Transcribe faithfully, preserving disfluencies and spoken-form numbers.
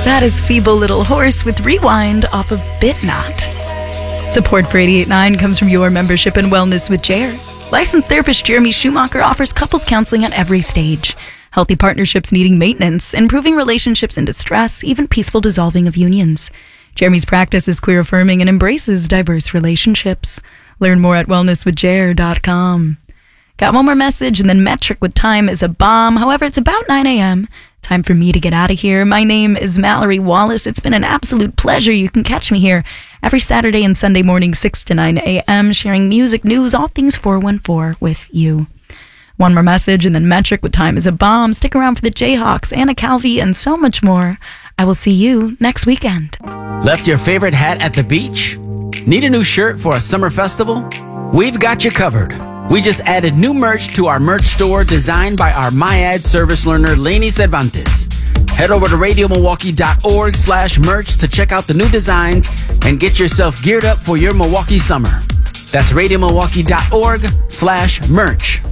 That is Feeble Little Horse with Rewind off of Bitnot. Support for eighty-eight point nine comes from your membership in Wellness with Jer. Licensed therapist Jeremy Schumacher offers couples counseling at every stage. Healthy partnerships needing maintenance, improving relationships in distress, even peaceful dissolving of unions. Jeremy's practice is queer affirming and embraces diverse relationships. Learn more at wellness with jer dot com. Got one more message, and then Metric with Time is a bomb. However, it's about nine a.m. Time for me to get out of here. My name is Mallory Wallace. It's been an absolute pleasure. You can catch me here every Saturday and Sunday morning, six to nine a.m., sharing music, news, all things four one four with you. One more message, and then Metric with Time is a bomb. Stick around for the Jayhawks, Anna Calvi, and so much more. I will see you next weekend. Left your favorite hat at the beach? Need a new shirt for a summer festival? We've got you covered. We just added new merch to our merch store designed by our MyAd service learner, Lainey Cervantes. Head over to radio milwaukee dot org slash merch to check out the new designs and get yourself geared up for your Milwaukee summer. That's radio milwaukee dot org slash merch.